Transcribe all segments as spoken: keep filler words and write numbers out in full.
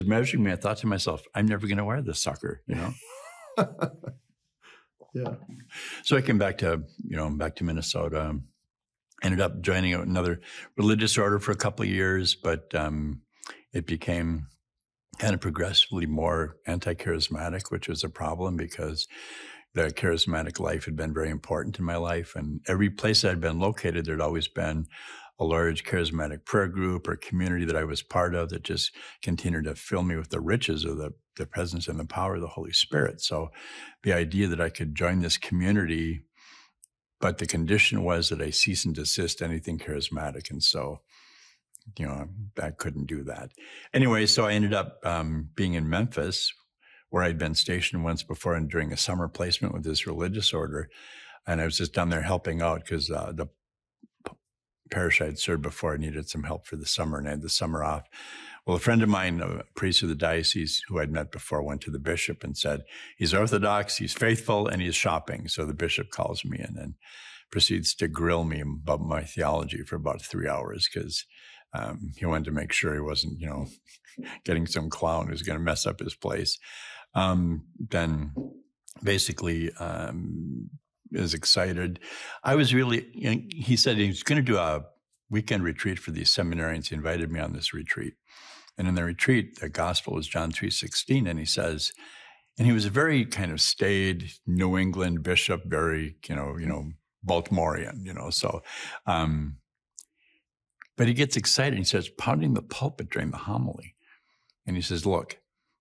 Measuring me, I thought to myself, I'm never going to wear this sucker, you know? Yeah. So I came back to, you know, back to Minnesota, ended up joining another religious order for a couple of years, but um, it became kind of progressively more anti-charismatic, which was a problem because the charismatic life had been very important in my life. And every place I'd been located, there'd always been a large charismatic prayer group or community that I was part of that just continued to fill me with the riches of the, the presence and the power of the Holy Spirit. So the idea that I could join this community, but the condition was that I cease and desist anything charismatic. And so, you know, I couldn't do that. Anyway, so I ended up um, being in Memphis, where I'd been stationed once before and during a summer placement with this religious order. And I was just down there helping out because uh, the parish I'd served before needed some help for the summer, and I had the summer off. Well, a friend of mine, a priest of the diocese who I'd met before, went to the bishop and said, he's Orthodox, he's faithful, and he's shopping. So the bishop calls me in and proceeds to grill me about my theology for about three hours because um, he wanted to make sure he wasn't, you know, getting some clown who's going to mess up his place. Um, then basically um, is excited. I was really, you know, he said he was going to do a weekend retreat for these seminarians. He invited me on this retreat. And in the retreat, the gospel was John three sixteen. And he says, and he was a very kind of staid New England bishop, very, you know, you know, Baltimorean, you know, so, um, but he gets excited. He starts pounding the pulpit during the homily. And he says, look,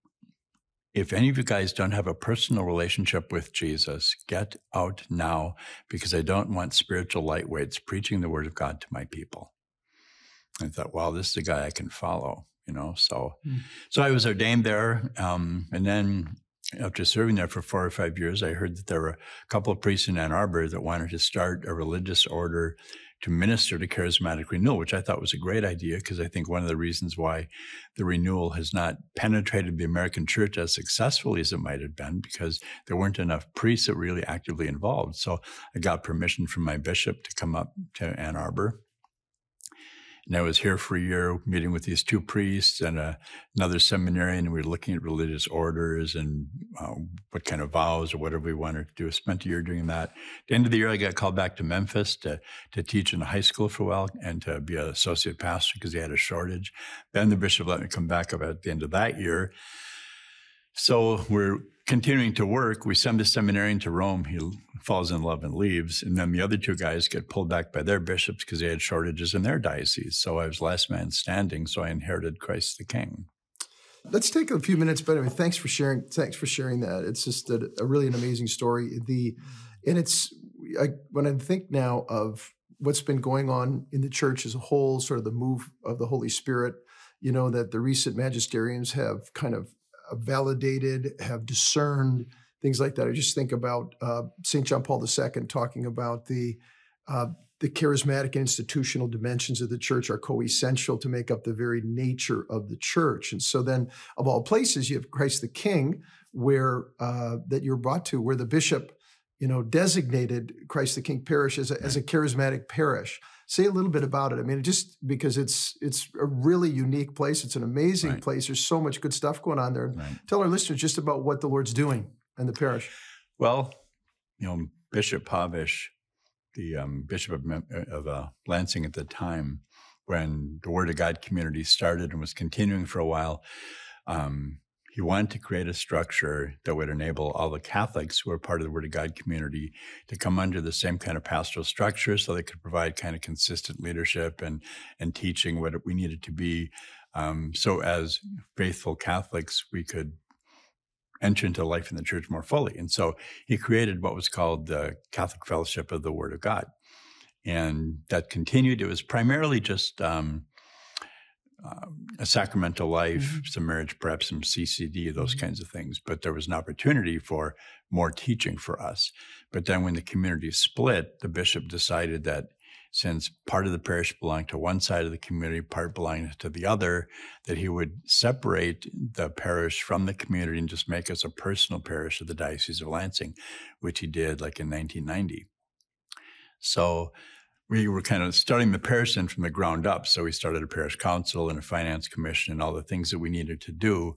if any of you guys don't have a personal relationship with Jesus, get out now, because I don't want spiritual lightweights preaching the word of God to my people. I thought, wow, this is a guy I can follow, you know. So, mm. so I was ordained there, um, and then after serving there for four or five years, I heard that there were a couple of priests in Ann Arbor that wanted to start a religious order to minister to charismatic renewal, which I thought was a great idea, because I think one of the reasons why the renewal has not penetrated the American church as successfully as it might have been, because there weren't enough priests that were really actively involved. So I got permission from my bishop to come up to Ann Arbor. And I was here for a year meeting with these two priests and uh, another seminarian, and we were looking at religious orders and uh, what kind of vows or whatever we wanted to do. I spent a year doing that. At the end of the year, I got called back to Memphis to, to teach in a high school for a while and to be an associate pastor because they had a shortage. Then the bishop let me come back up at the end of that year. So we're continuing to work. We send the seminarian to Rome. He falls in love and leaves. And then the other two guys get pulled back by their bishops because they had shortages in their diocese. So I was last man standing. So I inherited Christ the King. Let's take a few minutes, but anyway, thanks for sharing. Thanks for sharing that. It's just a, a really an amazing story. The, and it's, I, when I think now of what's been going on in the church as a whole, sort of the move of the Holy Spirit, you know, that the recent magisteriums have kind of validated, have discerned, things like that. I just think about uh, Saint John Paul the Second talking about the uh, the charismatic and institutional dimensions of the church are co-essential to make up the very nature of the church. And so then, of all places, you have Christ the King, where uh, that you're brought to, where the bishop, you know, designated Christ the King parish as a, as a charismatic parish. Say a little bit about it. I mean, just because it's it's a really unique place. It's an amazing right. place. There's so much good stuff going on there. Right. Tell our listeners just about what the Lord's doing in the parish. Well, you know, Bishop Pavish, the um, Bishop of, of uh, Lansing at the time, when the Word of God community started and was continuing for a while, um, he wanted to create a structure that would enable all the Catholics who are part of the Word of God community to come under the same kind of pastoral structure so they could provide kind of consistent leadership and, and teaching what we needed to be. Um, so as faithful Catholics, we could enter into life in the church more fully. And so he created what was called the Catholic Fellowship of the Word of God. And that continued. It was primarily just um, Uh, a sacramental life, mm-hmm. some marriage, perhaps some C C D, those mm-hmm. kinds of things. But there was an opportunity for more teaching for us. But then when the community split, the bishop decided that since part of the parish belonged to one side of the community, part belonged to the other, that he would separate the parish from the community and just make us a personal parish of the Diocese of Lansing, which he did like in nineteen ninety. So we were kind of starting the parish in from the ground up. So we started a parish council and a finance commission and all the things that we needed to do